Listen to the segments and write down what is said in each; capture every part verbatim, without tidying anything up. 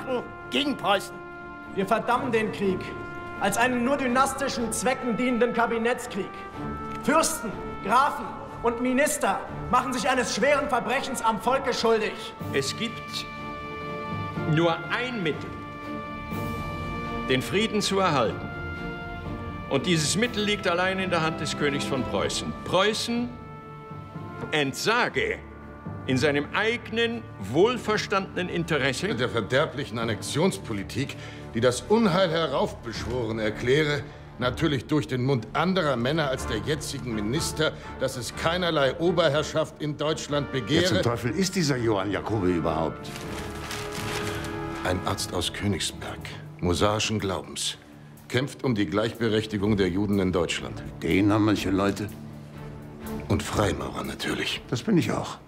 machen gegen Preußen. Wir verdammen den Krieg als einen nur dynastischen Zwecken dienenden Kabinettskrieg. Fürsten, Grafen und Minister machen sich eines schweren Verbrechens am Volke schuldig. Es gibt nur ein Mittel, den Frieden zu erhalten. Und dieses Mittel liegt allein in der Hand des Königs von Preußen. Preußen entsage in seinem eigenen, wohlverstandenen Interesse der verderblichen Annexionspolitik, die das Unheil heraufbeschworen erkläre, natürlich durch den Mund anderer Männer als der jetzigen Minister, dass es keinerlei Oberherrschaft in Deutschland begehre. Wer zum Teufel ist dieser Johann Jacobi überhaupt? Ein Arzt aus Königsberg, mosaischen Glaubens, kämpft um die Gleichberechtigung der Juden in Deutschland. Den haben manche Leute. Und Freimaurer natürlich. Das bin ich auch.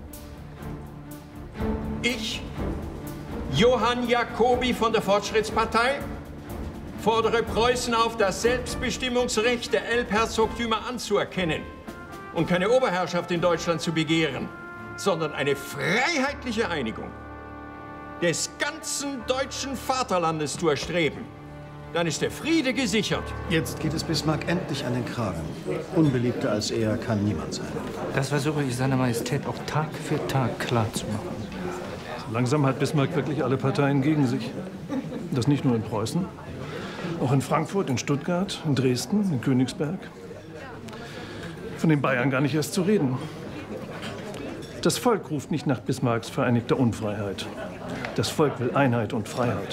Ich, Johann Jacobi von der Fortschrittspartei, fordere Preußen auf, das Selbstbestimmungsrecht der Elbherzogtümer anzuerkennen und keine Oberherrschaft in Deutschland zu begehren, sondern eine freiheitliche Einigung des ganzen deutschen Vaterlandes zu erstreben. Dann ist der Friede gesichert. Jetzt geht es Bismarck endlich an den Kragen. Unbeliebter als er kann niemand sein. Das versuche ich seiner Majestät auch Tag für Tag klarzumachen. Langsam hat Bismarck wirklich alle Parteien gegen sich. Das nicht nur in Preußen, auch in Frankfurt, in Stuttgart, in Dresden, in Königsberg. Von den Bayern gar nicht erst zu reden. Das Volk ruft nicht nach Bismarcks vereinigter Unfreiheit. Das Volk will Einheit und Freiheit.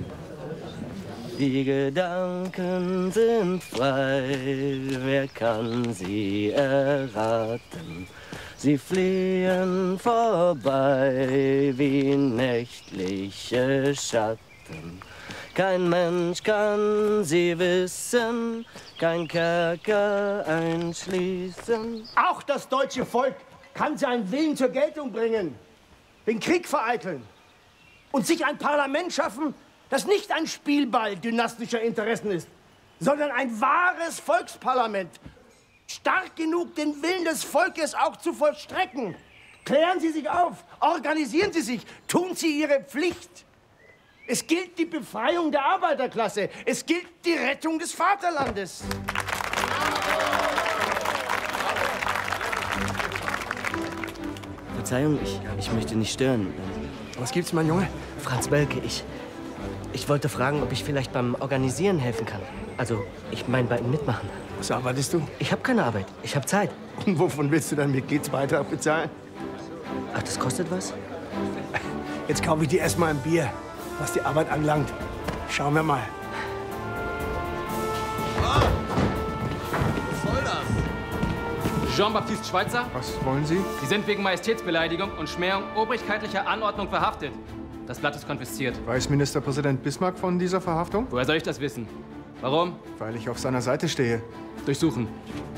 Die Gedanken sind frei, wer kann sie erraten? Sie fliehen vorbei wie nächtliche Schatten. Kein Mensch kann sie wissen, kein Kerker einschließen. Auch das deutsche Volk kann seinen Willen zur Geltung bringen, den Krieg vereiteln und sich ein Parlament schaffen, das nicht ein Spielball dynastischer Interessen ist, sondern ein wahres Volksparlament. Stark genug, den Willen des Volkes auch zu vollstrecken. Klären Sie sich auf, organisieren Sie sich, tun Sie Ihre Pflicht. Es gilt die Befreiung der Arbeiterklasse, es gilt die Rettung des Vaterlandes. Verzeihung, ich, ich möchte nicht stören. Was gibt's, mein Junge? Franz Welke, ich, ich wollte fragen, ob ich vielleicht beim Organisieren helfen kann. Also, ich meine, bei ihm mitmachen. Was arbeitest du? Ich habe keine Arbeit, ich habe Zeit. Und wovon willst du deinen Mitgliedsbeitrag bezahlen? Ach, das kostet was? Jetzt kaufe ich dir erstmal ein Bier, was die Arbeit anlangt. Schauen wir mal. Ah! Was soll das? Jean-Baptiste Schweitzer? Was wollen Sie? Sie sind wegen Majestätsbeleidigung und Schmähung obrigkeitlicher Anordnung verhaftet. Das Blatt ist konfisziert. Weiß Ministerpräsident Bismarck von dieser Verhaftung? Woher soll ich das wissen? Warum? Weil ich auf seiner Seite stehe. Durchsuchen.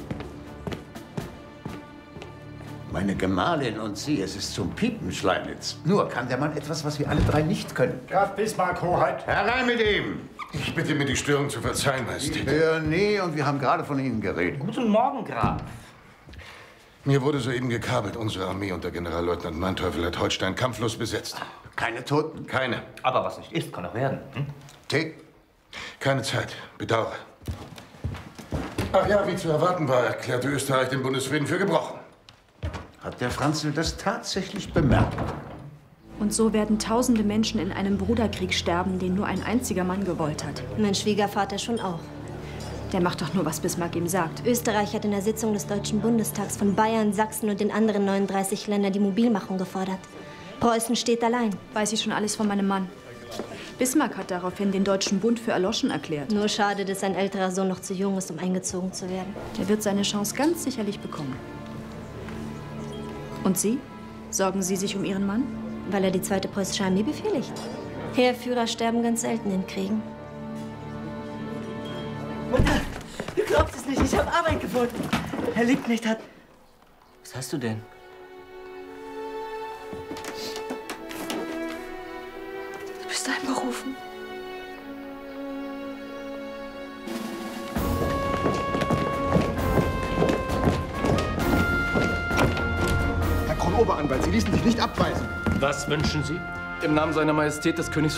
Meine Gemahlin und Sie, es ist zum Piepen, Schleimnitz. Nur kann der Mann etwas, was wir alle drei nicht können. Graf Bismarck, Hoheit. Herein mit ihm! Ich bitte mir, die Störung zu verzeihen, Majestät. Ja, nee, und wir haben gerade von Ihnen geredet. Guten Morgen, Graf. Mir wurde soeben gekabelt. Unsere Armee unter Generalleutnant Manteuffel hat Holstein kampflos besetzt. Keine Toten? Keine. Aber was nicht ist, kann auch werden. Hm? Tee? Keine Zeit. Bedauere. Ach ja, wie zu erwarten war, erklärte Österreich den Bundesfrieden für gebrochen. Hat der Franzl das tatsächlich bemerkt? Und so werden tausende Menschen in einem Bruderkrieg sterben, den nur ein einziger Mann gewollt hat. Mein Schwiegervater schon auch. Der macht doch nur, was Bismarck ihm sagt. Österreich hat in der Sitzung des Deutschen Bundestags von Bayern, Sachsen und den anderen neununddreißig Ländern die Mobilmachung gefordert. Preußen steht allein. Weiß ich schon alles von meinem Mann. Bismarck hat daraufhin den Deutschen Bund für erloschen erklärt. Nur schade, dass sein älterer Sohn noch zu jung ist, um eingezogen zu werden. Der wird seine Chance ganz sicherlich bekommen. Und Sie? Sorgen Sie sich um Ihren Mann? Weil er die zweite preußische Armee befehligt. Heerführer sterben ganz selten in Kriegen. Mutter, du glaubst es nicht, ich habe Arbeit gefunden. Herr Liebknecht hat... Was hast du denn? Du bist einberufen. Herr Kron-Oberanwalt, Sie ließen sich nicht abweisen. Was wünschen Sie? Im Namen seiner Majestät des Königs